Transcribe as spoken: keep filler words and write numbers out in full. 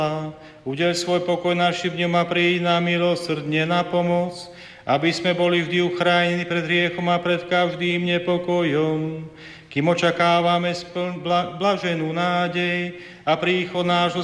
Udeľ svoj pokoj našim dňom a príď nám milosrdne na pomoc, aby sme boli vždy uchránení pred hriechom a pred každým nepokojom, kým očakávame spl- bla- blaženú nádej a príchod nášho